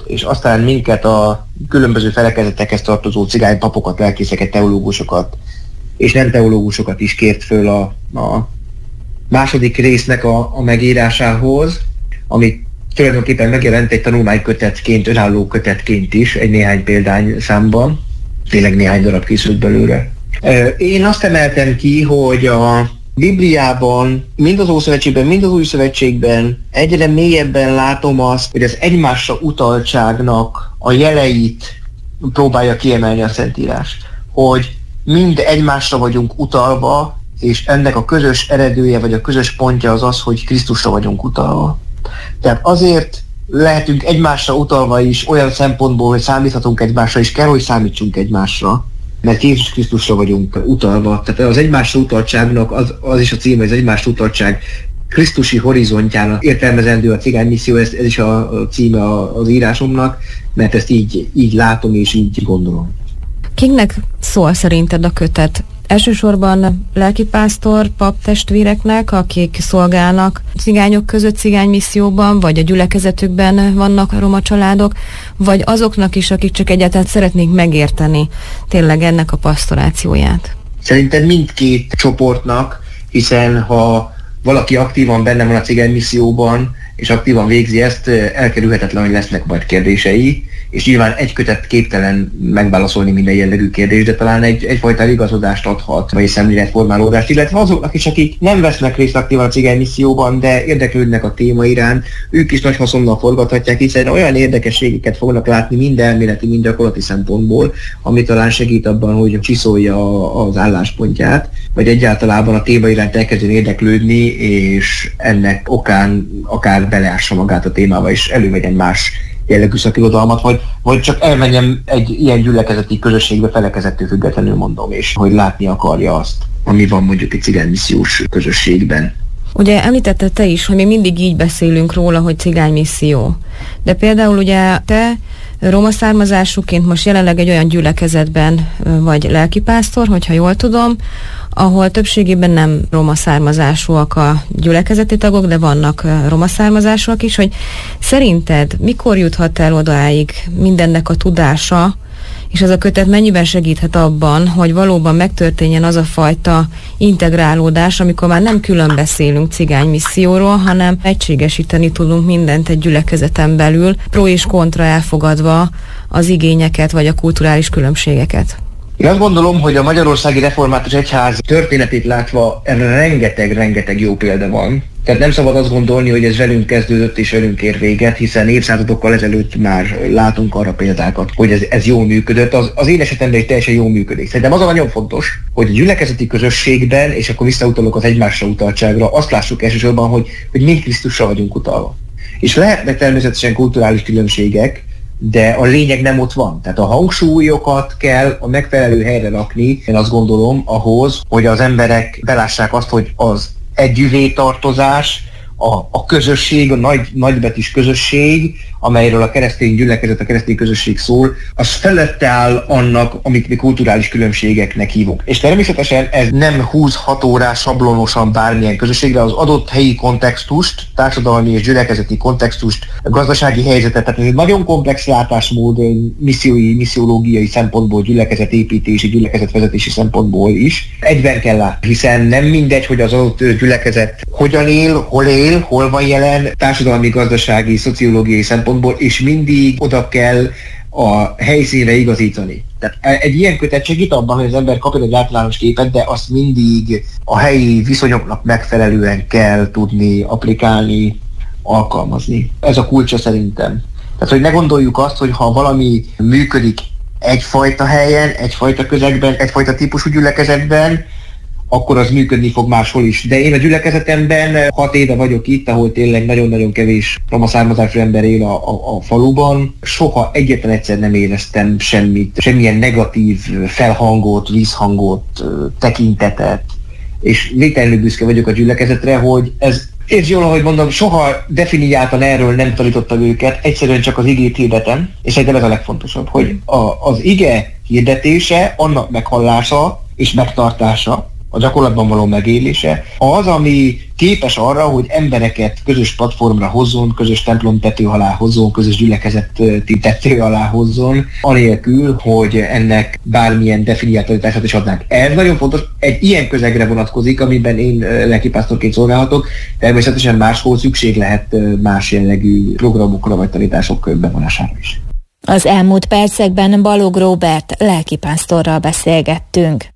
és aztán minket a különböző felekezetekhez tartozó cigány papokat, lelkészeket, teológusokat és nem teológusokat is kért föl a második résznek a megírásához, amit tulajdonképpen megjelent egy tanulmánykötetként, önálló kötetként is, egy néhány példány számban, tényleg néhány darab készült belőle. Én azt emeltem ki, hogy a Bibliában, mind az Ószövetségben, mind az Új Szövetségben egyre mélyebben látom azt, hogy az egymásra utaltságnak a jeleit próbálja kiemelni a Szentírás. Hogy mind egymásra vagyunk utalva, és ennek a közös eredője, vagy a közös pontja az az, hogy Krisztusra vagyunk utalva. Tehát azért lehetünk egymásra utalva is olyan szempontból, hogy számíthatunk egymásra, és kell, hogy számítsunk egymásra, mert Jézus Krisztusra vagyunk utalva. Tehát az egymásra utaltságnak az is a címe, az egymásra utaltság Krisztusi horizontjának értelmezendő a cigány misszió, ez is a címe az írásomnak, mert ezt így látom és így gondolom. Kiknek szól szerinted a kötet? Elsősorban lelkipásztor, pap testvéreknek, akik szolgálnak cigányok között cigánymisszióban, vagy a gyülekezetükben vannak roma családok, vagy azoknak is, akik csak egyáltalán szeretnék megérteni tényleg ennek a pasztorációját? Szerintem mindkét csoportnak, hiszen ha valaki aktívan benne van a cigánymisszióban, és aktívan végzi ezt, elkerülhetetlen, hogy lesznek majd kérdései, és nyilván egy kötet képtelen megválaszolni minden jellegű kérdést, de talán egyfajta igazodást adhat, vagy szemléletformálódást, illetve azoknak is, akik nem vesznek részt aktívan a cigánymisszióban, de érdeklődnek a téma iránt, ők is nagy haszonnal forgathatják, hiszen olyan érdekességeket fognak látni mind elméleti, mind gyakorlati szempontból, ami talán segít abban, hogy csiszolja az álláspontját, vagy egyáltalában a téma iránt elkezdjen érdeklődni, és ennek okán akár beleássa magát a témába, és elővegyen más jellegű szakirodalmat, vagy csak elmenjem egy ilyen gyülekezeti közösségbe felekezettől függetlenül, mondom, és hogy látni akarja azt, ami van mondjuk egy cigánymissziós közösségben. Ugye említetted te is, hogy mi mindig így beszélünk róla, hogy cigánymisszió. De például ugye te roma származásúként most jelenleg egy olyan gyülekezetben vagy lelkipásztor, hogyha jól tudom, ahol többségében nem roma származásúak a gyülekezeti tagok, de vannak roma származásúak is, hogy szerinted mikor juthat el odáig mindennek a tudása, és ez a kötet mennyiben segíthet abban, hogy valóban megtörténjen az a fajta integrálódás, amikor már nem külön beszélünk cigánymisszióról, hanem egységesíteni tudunk mindent egy gyülekezeten belül, pro és kontra elfogadva az igényeket vagy a kulturális különbségeket. Én azt gondolom, hogy a Magyarországi Református Egyház történetét látva erre rengeteg jó példa van. Tehát nem szabad azt gondolni, hogy ez velünk kezdődött és velünk ér véget, hiszen évszázadokkal ezelőtt már látunk arra példákat, hogy ez jól működött. Az én esetemben is teljesen jól működik. Szerintem az a nagyon fontos, hogy a gyülekezeti közösségben, és akkor visszautalok az egymásra utaltságra, azt lássuk elsősorban, hogy mind Krisztusra vagyunk utalva. És lehetnek természetesen kulturális különbségek, de a lényeg nem ott van. Tehát a hangsúlyokat kell a megfelelő helyre rakni, én azt gondolom, ahhoz, hogy az emberek belássák azt, hogy az együvé tartozás, a közösség, a nagybetűs közösség, amelyről a keresztény gyülekezet, a keresztény közösség szól, az felette áll annak, amit mi kulturális különbségeknek hívunk. És természetesen ez nem 26 órás sablonosan bármilyen közösségre, az adott helyi kontextust, társadalmi és gyülekezeti kontextust, gazdasági helyzetet, tehát ez egy nagyon komplex látásmód missziológiai szempontból, gyülekezetépítési, gyülekezetvezetési szempontból is. Egyben kell látni, hiszen nem mindegy, hogy az adott gyülekezet hogyan él, hol van jelen, társadalmi, gazdasági, szociológiai szempontból, és mindig oda kell a helyszínre igazítani. Tehát egy ilyen kötet segít abban, hogy az ember kapjon egy általános képet, de azt mindig a helyi viszonyoknak megfelelően kell tudni applikálni, alkalmazni. Ez a kulcsa szerintem. Tehát, hogy ne gondoljuk azt, hogy ha valami működik egyfajta helyen, egyfajta közegben, egyfajta típusú gyülekezetben, akkor az működni fog máshol is. De én a gyülekezetemben 6 éve vagyok itt, ahol tényleg nagyon-nagyon kevés roma származású ember él a faluban. Soha egyetlen egyszer nem éreztem semmilyen negatív felhangot, vízhangot, tekintetet. És végtelenül büszke vagyok a gyülekezetre, hogy ez jól, ahogy mondom, soha definiáltan erről nem tanítottam őket, egyszerűen csak az igét hirdetem, és szerintem ez a legfontosabb, hogy az ige hirdetése, annak meghallása és megtartása, a gyakorlatban való megélése, az, ami képes arra, hogy embereket közös platformra hozzon, közös templom tető alá hozzon, közös gyülekezeti tető alá hozzon, anélkül, hogy ennek bármilyen definiáltatását is adnánk. Ez nagyon fontos, egy ilyen közegre vonatkozik, amiben én lelkipásztorként szolgálhatok, természetesen máshol szükség lehet más jellegű programokra vagy tanítások bevonására is. Az elmúlt percekben Balog Róbert lelkipásztorral beszélgettünk.